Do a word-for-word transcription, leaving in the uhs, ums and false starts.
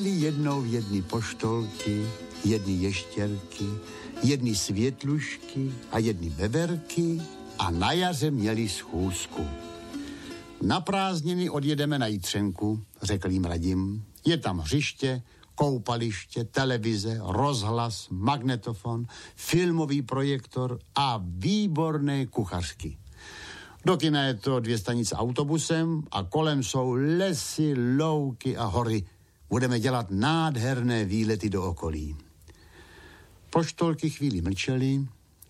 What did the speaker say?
Jednou jedny poštolky, jedny ještěrky, jedny světlušky a jedny beverky a na jaře měli schůzku. Na prázdniny odjedeme na Jitřenku, řekl jim Radim. Je tam hřiště, koupaliště, televize, rozhlas, magnetofon, filmový projektor a výborné kuchařky. Do kina je to dvě stanice autobusem a kolem jsou lesy, louky a hory. Budeme dělat nádherné výlety do okolí. Poštolky chvíli mlčeli,